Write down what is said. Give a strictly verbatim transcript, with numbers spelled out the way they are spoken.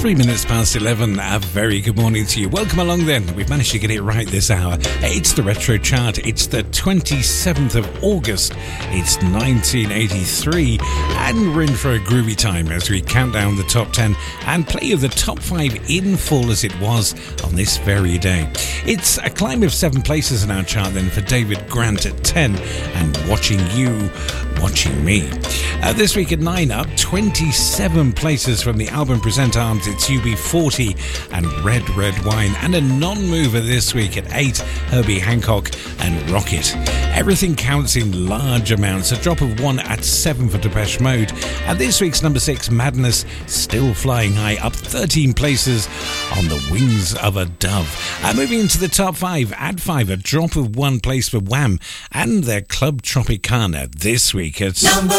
Three minutes past eleven, a very good morning to you. Welcome along then. We've managed to get it right this hour. It's the Retro Chart. It's the twenty-seventh of August. It's nineteen eighty-three. And we're in for a groovy time as we count down the top ten and play of the top five in full as it was on this very day. It's a climb of seven places in our chart then for David Grant at ten and Watching You, Watching Me. Uh, this week at nine up, twenty-seven places from the album Present Arms. It's U B forty and Red Red Wine. And a non-mover this week at eight, Herbie Hancock and Rocket. Everything counts in large amounts. A drop of one at seven for Depeche Mode. And this week's number six, Madness, still flying high, up thirteen places on the wings of a dove. Uh, moving into the top five, at five, a drop of one place for Wham and their Club Tropicana this week at number